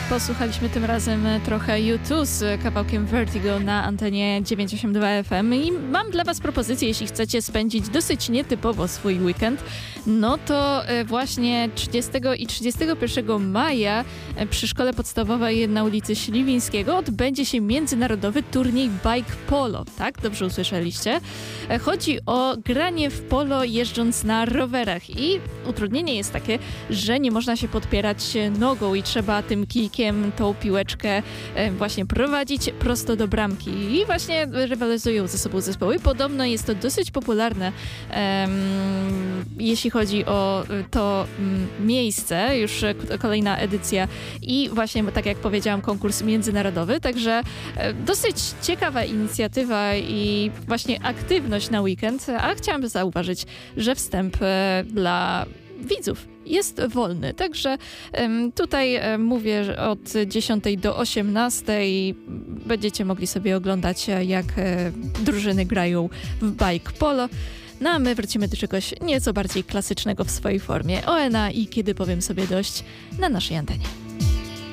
Posłuchaliśmy tym razem trochę U2 z kawałkiem Vertigo na antenie 982 FM i mam dla was propozycję, jeśli chcecie spędzić dosyć nietypowo swój weekend, no to właśnie 30 i 31 maja przy Szkole Podstawowej na ulicy Śliwińskiego odbędzie się międzynarodowy turniej bike polo, tak? Dobrze usłyszeliście? Chodzi o granie w polo jeżdżąc na rowerach i utrudnienie jest takie, że nie można się podpierać nogą i trzeba tym kijkiem tą piłeczkę właśnie prowadzić prosto do bramki i właśnie rywalizują ze sobą zespoły. Podobno jest to dosyć popularne, jeśli chodzi o to miejsce, już kolejna edycja i właśnie, tak jak powiedziałam, konkurs międzynarodowy, także dosyć ciekawa inicjatywa i właśnie aktywność na weekend, a chciałam zauważyć, że wstęp dla widzów jest wolny, także tutaj mówię, że od 10 do 18 będziecie mogli sobie oglądać, jak drużyny grają w bike polo. No a my wrócimy do czegoś nieco bardziej klasycznego w swojej formie. ONA i Kiedy powiem sobie dość na naszej antenie.